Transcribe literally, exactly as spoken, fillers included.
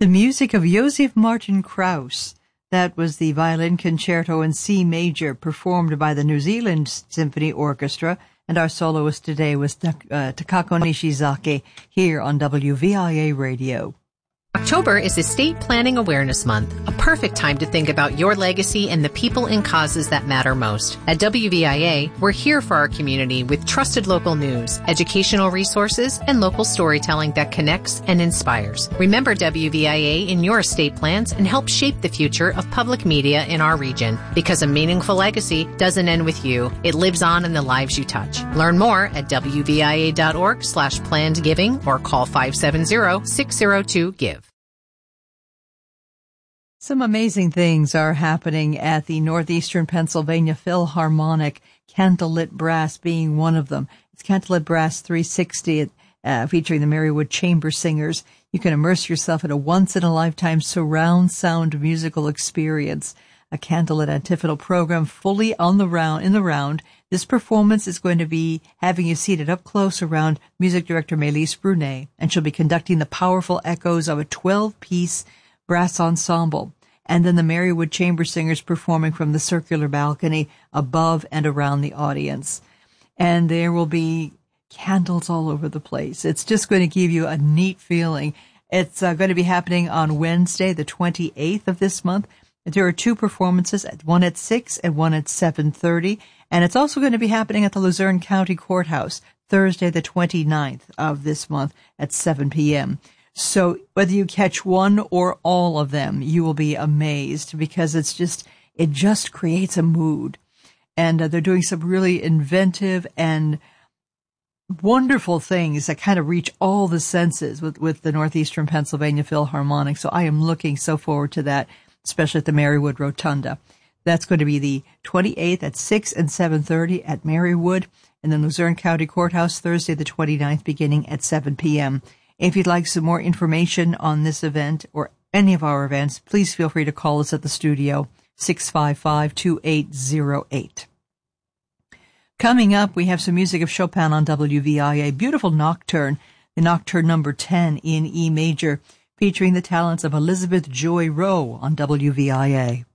The music of Joseph Martin Krauss. That was the violin concerto in C major performed by the New Zealand Symphony Orchestra, and our soloist today was uh, Takako Nishizaki here on W V I A Radio. October is Estate Planning Awareness Month, a perfect time to think about your legacy and the people and causes that matter most. At W V I A, we're here for our community with trusted local news, educational resources, and local storytelling that connects and inspires. Remember W V I A in your estate plans and help shape the future of public media in our region. Because a meaningful legacy doesn't end with you. It lives on in the lives you touch. Learn more at W V I A dot org slash planned giving or call five seven zero, six zero two, give. Some amazing things are happening at the Northeastern Pennsylvania Philharmonic, Candlelit Brass being one of them. It's Candlelit Brass three sixty, uh, featuring the Marywood Chamber Singers. You can immerse yourself in a once-in-a-lifetime surround sound musical experience. A candlelit antiphonal program fully on the round, in the round. This performance is going to be having you seated up close around music director Melise Brunet, and she'll be conducting the powerful echoes of a twelve-piece brass ensemble, and then the Marywood Chamber Singers performing from the circular balcony above and around the audience. And there will be candles all over the place. It's just going to give you a neat feeling. It's uh, going to be happening on Wednesday, the twenty-eighth of this month. There are two performances, one at six and one at seven thirty. And it's also going to be happening at the Luzerne County Courthouse, Thursday, the twenty-ninth of this month at seven p.m. So whether you catch one or all of them, you will be amazed because it's just, it just creates a mood. And uh, they're doing some really inventive and wonderful things that kind of reach all the senses with, with the Northeastern Pennsylvania Philharmonic. So I am looking so forward to that, especially at the Marywood Rotunda. That's going to be the twenty-eighth at six and seven thirty at Marywood, and then Luzerne County Courthouse, Thursday the twenty-ninth, beginning at seven p.m. If you'd like some more information on this event or any of our events, please feel free to call us at the studio, six five five, two eight zero eight. Coming up, we have some music of Chopin on W V I A, beautiful nocturne, the Nocturne number ten in E major, featuring the talents of Elizabeth Joy Rowe on W V I A.